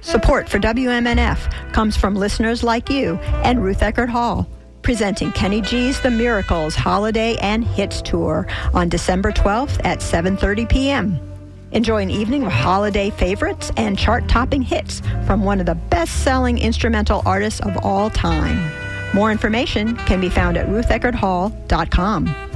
Support for WMNF comes from listeners like you and Ruth Eckerd Hall, presenting Kenny G's The Miracles Holiday and Hits Tour on December 12th at 7:30 p.m. Enjoy an evening of holiday favorites and chart-topping hits from one of the best-selling instrumental artists of all time. More information can be found at rutheckerdhall.com.